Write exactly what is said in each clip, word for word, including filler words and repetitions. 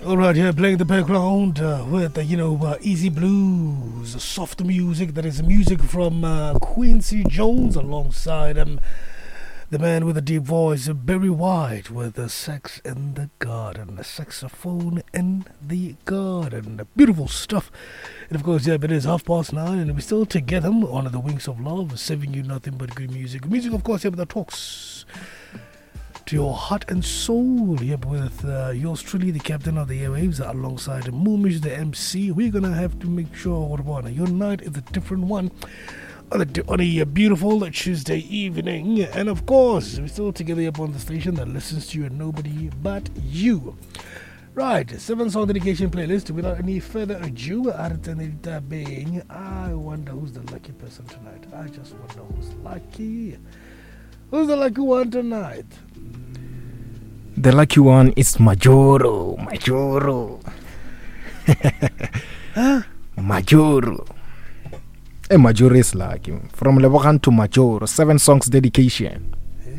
All right, here playing the background uh, with uh, you know uh, easy blues, soft music. That is music from uh, Quincy Jones alongside um, the man with a deep voice, Barry White, with the Sex in the Garden, the saxophone in the garden. Beautiful stuff. And of course, yeah, it is half past nine, and we're still together on the Wings of Love, serving you nothing but good music. Music, of course, yeah, but that talks to your heart and soul. Yep, with uh, yours truly, the captain of the airwaves, alongside Moomish, the M C. We're gonna have to make sure what your night is a different one on a, on a beautiful Tuesday evening. And of course, we're still together up on the station that listens to you and nobody but you. Right, seven song dedication playlist. Without any further ado, I wonder who's the lucky person tonight. I just wonder who's lucky. Who's the lucky one tonight? The lucky one is Majoro. Majoro. Huh? Majoro. Hey, Majoro is lucky. From Lebogan to Majoro. Seven songs dedication.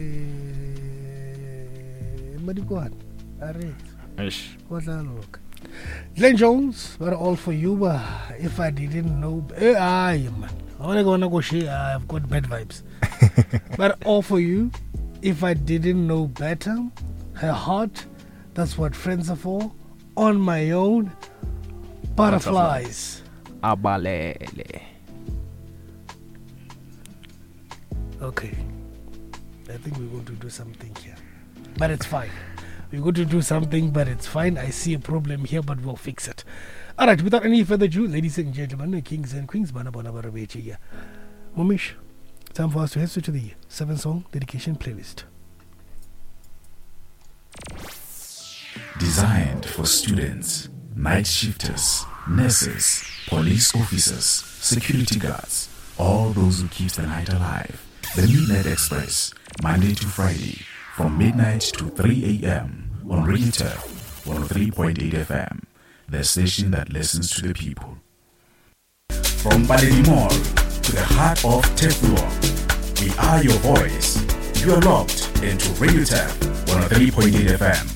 Hey, Madiguan. Alright. Ish. What's that look? Glenn Jones, but all for you. Uh, if I didn't know. Hey, I man. I want to go negotiate. I've got bad vibes. But all for you. If I didn't know better. Her heart, that's what friends are for. On my own, butterflies. Abalele. Okay. I think we're going to do something here. But it's fine. We're going to do something, but it's fine. I see a problem here, but we'll fix it. Alright, without any further ado, ladies and gentlemen, kings and queens, Moomish, time for us to head to the seven song dedication playlist. Designed for students, night shifters, nurses, police officers, security guards, all those who keep the night alive. The Midnight Express, Monday to Friday, from midnight to three a.m. on Radio Turf, one oh three point eight F M, the station that listens to the people. From Baledi Mall to the heart of Teflon, we are your voice. You are locked into Radio Turf, one oh three point eight F M.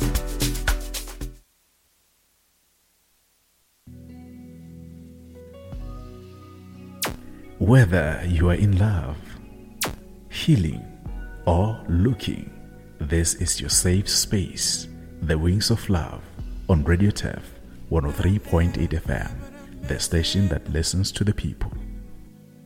Whether you are in love, healing, or looking, this is your safe space. The Wings of Love on Radio Turf, one oh three point eight F M, the station that listens to the people.